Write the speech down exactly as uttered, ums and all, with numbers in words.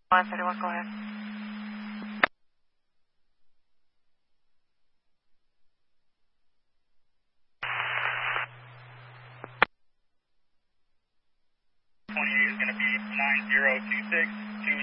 one thirty-one, go ahead. twenty-eight is going to be nine zero two six.